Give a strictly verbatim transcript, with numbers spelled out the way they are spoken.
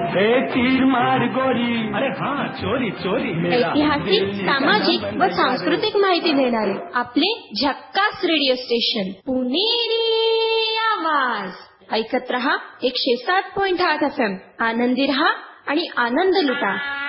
ए तीर मार गोरी, अरे हाँ चोरी चोरी. ऐतिहासिक, सामाजिक व सांस्कृतिक माहिती देणारे आपले झक्कास रेडिओ स्टेशन पुणेरी आवाज. ऐकत रहा एकशे सात पॉइंट आठ एफ एम. आनंदी रहा आणि आनंद लुटा.